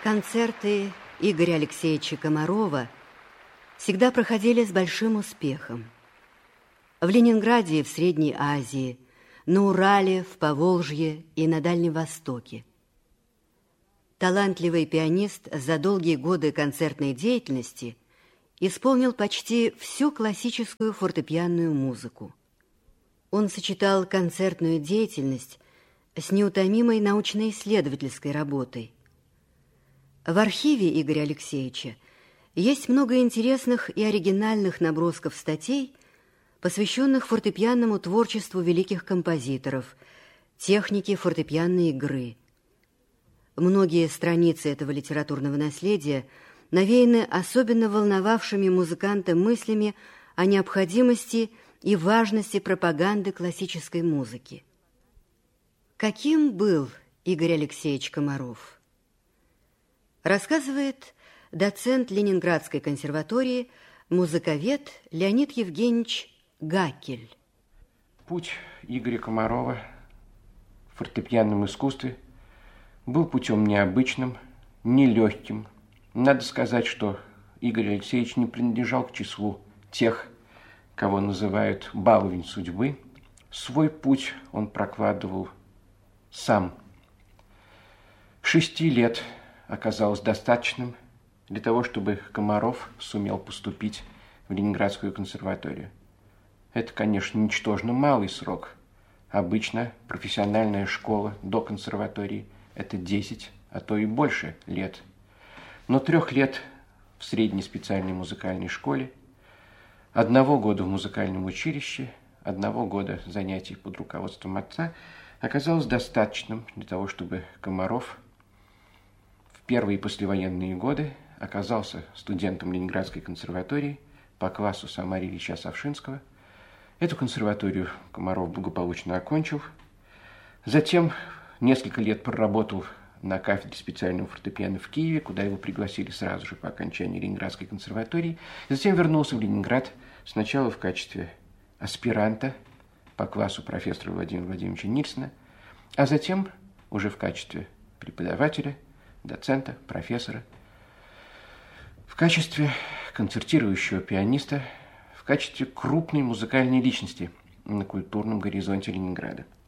Концерты Игоря Алексеевича Комарова всегда проходили с большим успехом. В Ленинграде и в Средней Азии, на Урале, в Поволжье и на Дальнем Востоке. Талантливый пианист за долгие годы концертной деятельности исполнил почти всю классическую фортепианную музыку. Он сочетал концертную деятельность с неутомимой научно-исследовательской работой. В архиве Игоря Алексеевича есть много интересных и оригинальных набросков статей, посвященных фортепианному творчеству великих композиторов, технике фортепианной игры. Многие страницы этого литературного наследия навеяны особенно волновавшими музыканта мыслями о необходимости и важности пропаганды классической музыки. Каким был Игорь Алексеевич Комаров? Рассказывает доцент Ленинградской консерватории, музыковед Леонид Евгеньевич Гакель. Путь Игоря Комарова в фортепианном искусстве был путем необычным, нелегким. Надо сказать, что Игорь Алексеевич не принадлежал к числу тех, кого называют баловень судьбы. Свой путь он прокладывал сам. 6 лет оказалось достаточным для того, чтобы Комаров сумел поступить в Ленинградскую консерваторию. Это, конечно, ничтожно малый срок. Обычно профессиональная школа до консерватории – это 10, а то и больше лет. Но 3 лет в средней специальной музыкальной школе, 1 года в музыкальном училище, 1 года занятий под руководством отца оказалось достаточным для того, чтобы Комаров в первые послевоенные годы оказался студентом Ленинградской консерватории по классу Самуила Ильича Савшинского. Эту консерваторию Комаров благополучно окончил. Затем несколько лет проработал на кафедре специального фортепиано в Киеве, куда его пригласили сразу же по окончании Ленинградской консерватории. Затем вернулся в Ленинград сначала в качестве аспиранта по классу профессора Владимира Владимировича Нильсона, а затем уже в качестве преподавателя, доцента, профессора, в качестве концертирующего пианиста, в качестве крупной музыкальной личности на культурном горизонте Ленинграда.